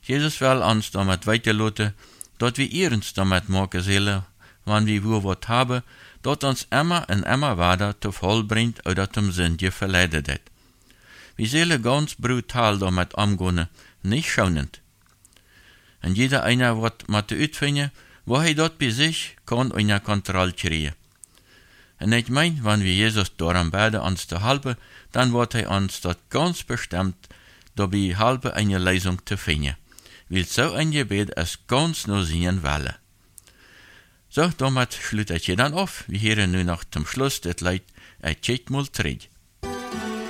Jesus will uns damit weiterlaten, dat wir uns damit machen sollen, wann wir wo wat haben, dat uns immer und immer weiter zu Fall bringt oder zum Sünde verleidet hat. Wir sollen ganz brutal damit umgehen, nicht schonend. Und jeder einer wird mit uitvinden, wo er dort bei sich kann unter Kontrolle kriegen. Und ich meine, wenn wir Jesus daran beten, uns zu helfen, dann wird er uns dort ganz bestimmt dabei helfen, eine Lösung zu finden. Weil so ein Gebet ist ganz nur seinen Wille. So, damit schließe ich dann auf. Wir hören nun noch zum Schluss das Lied, Chet mal Tritt.